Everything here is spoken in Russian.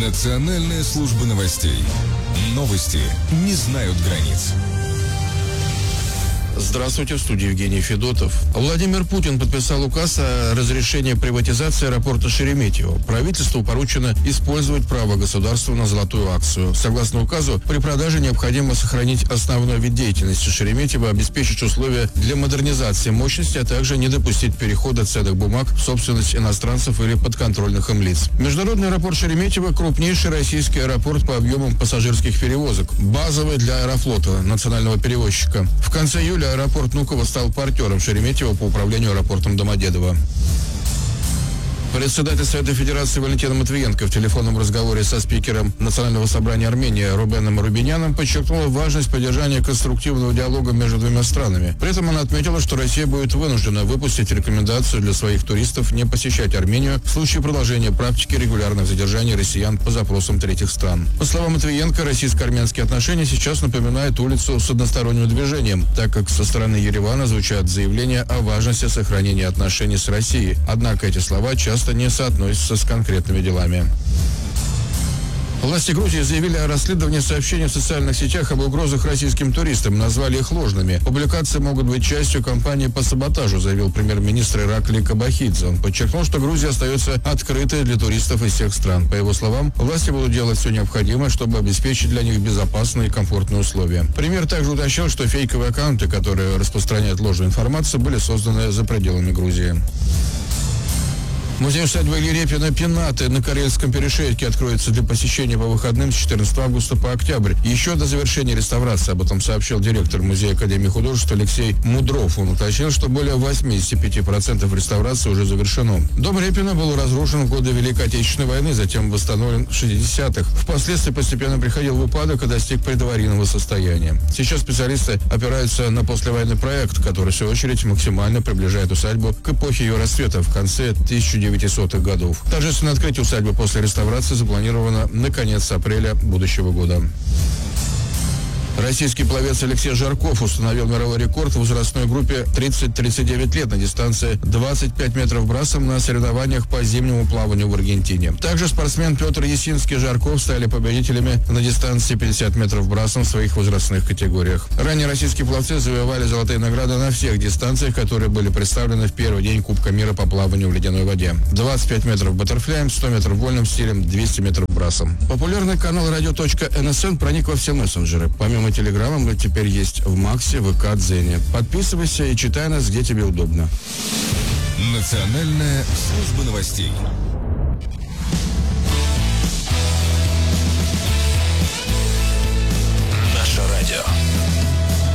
Национальная служба новостей. Новости не знают границ. Здравствуйте, в студии Евгений Федотов. Владимир Путин подписал указ о разрешении приватизации аэропорта Шереметьево. Правительству поручено использовать право государства на золотую акцию. Согласно указу, при продаже необходимо сохранить основной вид деятельности Шереметьево, обеспечить условия для модернизации мощности, а также не допустить перехода ценных бумаг в собственность иностранцев или подконтрольных им лиц. Международный аэропорт Шереметьево – крупнейший российский аэропорт по объемам пассажирских перевозок, базовый для Аэрофлота, национального перевозчика. В конце июля аэропорт Внуково стал партнером Шереметьево по управлению аэропортом Домодедово. Председатель Совета Федерации Валентина Матвиенко в телефонном разговоре со спикером Национального собрания Армении Рубеном Рубиняном подчеркнула важность поддержания конструктивного диалога между двумя странами. При этом она отметила, что Россия будет вынуждена выпустить рекомендацию для своих туристов не посещать Армению в случае продолжения практики регулярных задержаний россиян по запросам третьих стран. По словам Матвиенко, российско-армянские отношения сейчас напоминают улицу с односторонним движением, так как со стороны Еревана звучат заявления о важности сохранения отношений с Россией. Однако эти слова часто не соотносятся с конкретными делами. Власти Грузии заявили о расследовании сообщений в социальных сетях об угрозах российским туристам, назвали их ложными. Публикации могут быть частью кампании по саботажу, заявил премьер-министр Иракли Кабахидзе. Он подчеркнул, что Грузия остается открытой для туристов из всех стран. По его словам, власти будут делать все необходимое, чтобы обеспечить для них безопасные и комфортные условия. Премьер также уточнил, что фейковые аккаунты, которые распространяют ложную информацию, были созданы за пределами Грузии. Музей-усадьба Ильи Репина «Пенаты» на Карельском перешейке откроется для посещения по выходным с 14 августа по октябрь. Еще до завершения реставрации, об этом сообщил директор Музея Академии художеств Алексей Мудров. Он уточнил, что более 85% реставрации уже завершено. Дом Репина был разрушен в годы Великой Отечественной войны, затем восстановлен в 60-х. Впоследствии постепенно приходил в упадок и достиг предаварийного состояния. Сейчас специалисты опираются на послевоенный проект, который, в свою очередь, максимально приближает усадьбу к эпохе ее расцвета в конце 1900-х годов. Торжественное открытие усадьбы после реставрации запланировано на конец апреля будущего года. Российский пловец Алексей Жарков установил мировой рекорд в возрастной группе 30-39 лет на дистанции 25 метров брасом на соревнованиях по зимнему плаванию в Аргентине. Также спортсмен Петр Ясинский и Жарков стали победителями на дистанции 50 метров брасом в своих возрастных категориях. Ранее российские пловцы завоевали золотые награды на всех дистанциях, которые были представлены в первый день Кубка мира по плаванию в ледяной воде. 25 метров баттерфляем, 100 метров вольным стилем, 200 метров брасом. Популярный канал radio.nsn проник во все мессенджеры. Помимо Телеграма мы теперь есть в Максе, ВК, Дзене. Подписывайся и читай нас, где тебе удобно. Национальная служба новостей.